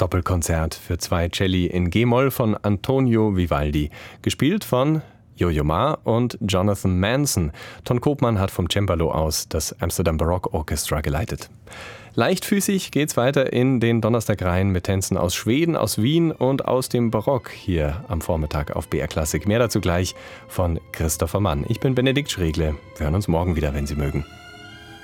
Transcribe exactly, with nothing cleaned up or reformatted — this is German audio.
Doppelkonzert für zwei Celli in G-Moll von Antonio Vivaldi, gespielt von Yo-Yo Ma und Jonathan Manson. Ton Koopman hat vom Cembalo aus das Amsterdam Baroque Orchestra geleitet. Leichtfüßig geht's weiter in den Donnerstag rein mit Tänzen aus Schweden, aus Wien und aus dem Barock hier am Vormittag auf B R Klassik. Mehr dazu gleich von Christopher Mann. Ich bin Benedikt Schregle. Wir hören uns morgen wieder, wenn Sie mögen.